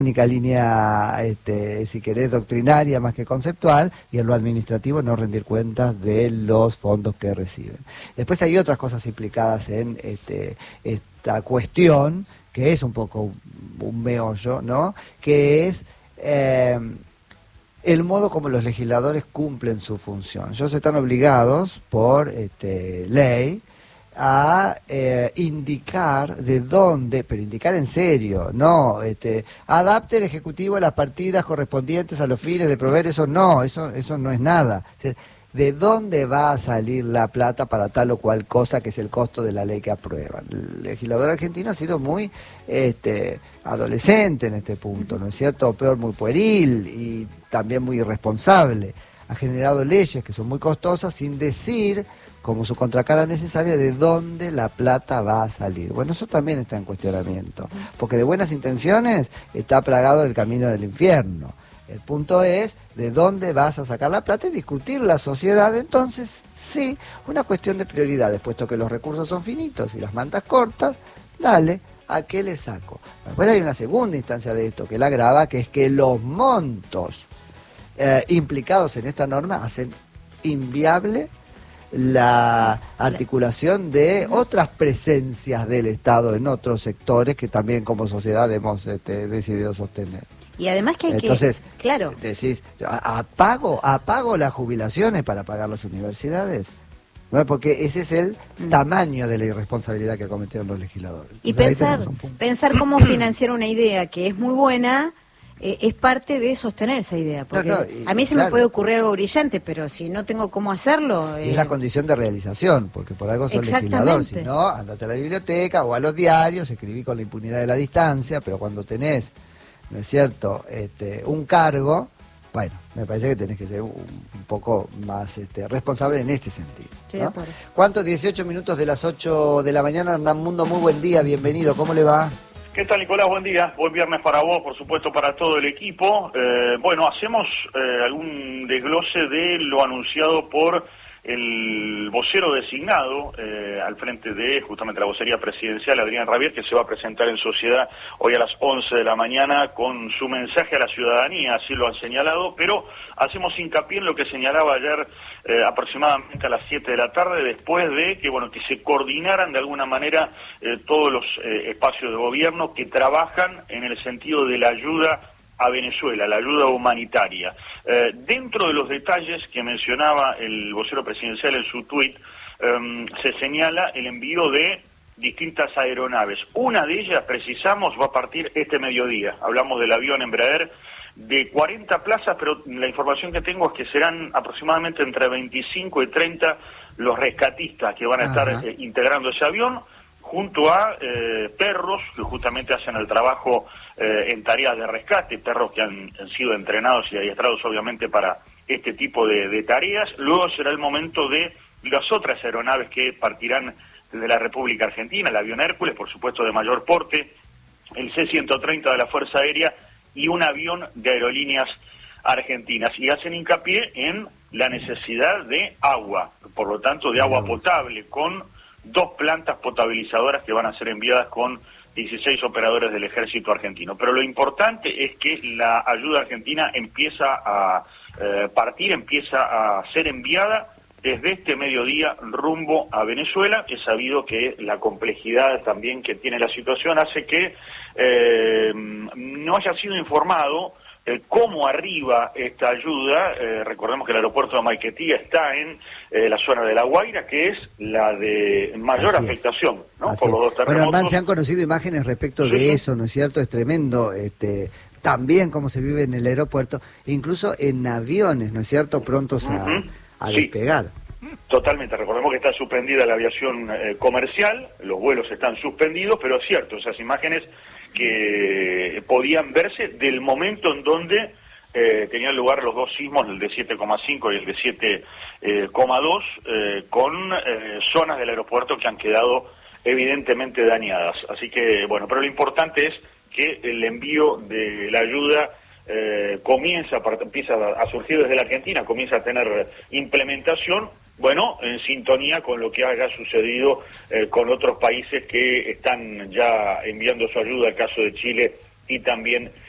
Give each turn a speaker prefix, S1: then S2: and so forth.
S1: única línea, si querés, doctrinaria más que conceptual, y en lo administrativo no rendir cuentas de los fondos que reciben. Después hay otras cosas implicadas en esta cuestión, que es un poco un meollo, ¿no? Que es el modo como los legisladores cumplen su función. Ellos están obligados por ley a indicar de dónde, pero indicar en serio, no, adapte el Ejecutivo las partidas correspondientes a los fines de proveer, eso no es nada. O sea, de dónde va a salir la plata para tal o cual cosa que es el costo de la ley que aprueban. El legislador argentino ha sido muy adolescente en este punto, ¿no es cierto? O peor, muy pueril y también muy irresponsable. Ha generado leyes que son muy costosas sin decir, como su contracara necesaria, de dónde la plata va a salir. Bueno, eso también está en cuestionamiento, porque de buenas intenciones está plagado el camino del infierno. El punto es de dónde vas a sacar la plata y discutir la sociedad. Entonces, sí, una cuestión de prioridades, puesto que los recursos son finitos y las mantas cortas, dale, ¿a qué le saco? Después hay una segunda instancia de esto que la agrava, que es que los montos implicados en esta norma hacen inviable la articulación de otras presencias del Estado en otros sectores que también como sociedad hemos decidido sostener.
S2: Y además que hay
S1: Entonces,
S2: claro,
S1: decís, apago las jubilaciones para pagar las universidades. ¿No? Porque ese es el tamaño de la irresponsabilidad que cometieron los legisladores.
S2: Y
S1: entonces,
S2: pensar cómo financiar una idea que es muy buena es parte de sostener esa idea. Porque a mí se me puede ocurrir algo brillante, pero si no tengo cómo hacerlo...
S1: Es la condición de realización, porque por algo sos legislador. Si no, andate a la biblioteca o a los diarios, escribí con la impunidad de la distancia, pero cuando tenés, ¿no es cierto?, un cargo, bueno, me parece que tenés que ser un poco más responsable en este sentido, ¿no? ¿Cuántos? 18 minutos de las 8 de la mañana, Hernán Mundo, muy buen día, bienvenido, ¿cómo le va?
S3: ¿Qué tal, Nicolás? Buen día. Buen viernes para vos, por supuesto, para todo el equipo. Bueno, hacemos algún desglose de lo anunciado por el vocero designado al frente de justamente la vocería presidencial, Adrián Rabier, que se va a presentar en sociedad hoy a las 11 de la mañana con su mensaje a la ciudadanía, así lo han señalado, pero hacemos hincapié en lo que señalaba ayer aproximadamente a las 7 de la tarde, después de que, bueno, que se coordinaran de alguna manera todos los espacios de gobierno que trabajan en el sentido de la ayuda a Venezuela, la ayuda humanitaria. Dentro de los detalles que mencionaba el vocero presidencial en su tuit, se señala el envío de distintas aeronaves. Una de ellas, precisamos, va a partir este mediodía. Hablamos del avión Embraer de 40 plazas, pero la información que tengo es que serán aproximadamente entre 25 y 30 los rescatistas que van a estar integrando ese avión, junto a perros que justamente hacen el trabajo en tareas de rescate, perros que han sido entrenados y adiestrados obviamente para este tipo de tareas. Luego será el momento de las otras aeronaves que partirán desde la República Argentina, el avión Hércules, por supuesto de mayor porte, el C-130 de la Fuerza Aérea y un avión de Aerolíneas Argentinas. Y hacen hincapié en la necesidad de agua, por lo tanto de agua potable, con 2 plantas potabilizadoras que van a ser enviadas con 16 operadores del ejército argentino. Pero lo importante es que la ayuda argentina empieza a partir, empieza a ser enviada desde este mediodía rumbo a Venezuela. Es sabido que la complejidad también que tiene la situación hace que no haya sido informado cómo arriba esta ayuda. Recordemos que el aeropuerto de Maiquetía está en la zona de La Guaira, que es la de mayor afectación, ¿no? Por los dos terremotos.
S1: Bueno, Hernán, se han conocido imágenes respecto de eso, ¿no es cierto? Es tremendo, también cómo se vive en el aeropuerto, incluso en aviones, ¿no es cierto? Prontos a despegar.
S3: Totalmente, recordemos que está suspendida la aviación comercial, los vuelos están suspendidos, pero es cierto, esas imágenes que podían verse del momento en donde tenían lugar los 2 sismos, el de 7,5 y el de 7,2, con zonas del aeropuerto que han quedado evidentemente dañadas. Así que, bueno, pero lo importante es que el envío de la ayuda empieza a surgir desde la Argentina, comienza a tener implementación, bueno, en sintonía con lo que haya sucedido con otros países que están ya enviando su ayuda, el caso de Chile y también